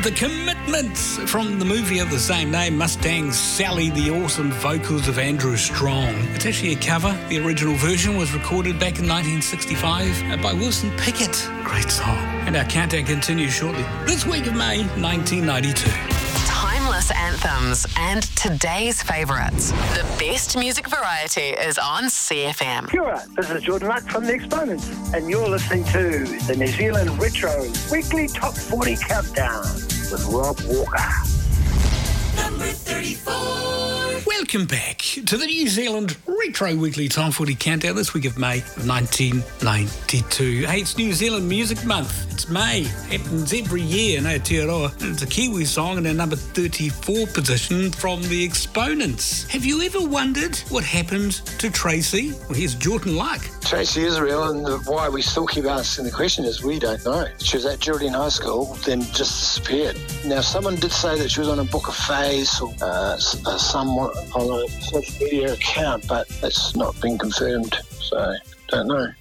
The Commitments from the movie of the same name, Mustang Sally, the awesome vocals of Andrew Strong. It's actually a cover. The original version was recorded back in 1965 by Wilson Pickett. Great song. And our countdown continues shortly. This week of May, 1992. Timeless anthems and today's favourites. The best music variety is on CFM. Kia ora, this is Jordan Luck from The Exponents, and you're listening to the New Zealand Retro Weekly Top 40 Countdown with Rob Walker. Number 34. Welcome back to the New Zealand Retro Weekly Top 40 Countdown this week of May of 1992. Hey, it's New Zealand Music Month. It's May. Happens every year in Aotearoa. It's a Kiwi song in our number 34 position from The Exponents. Have you ever wondered what happened to Tracy? Well, here's Jordan Luck. Tracy Israel, and why we still keep asking the question is we don't know. She was at Geraldine High School, then just disappeared. Now, someone did say that she was on a Book of Face or somewhat on a social media account, but that's not been confirmed, so don't know.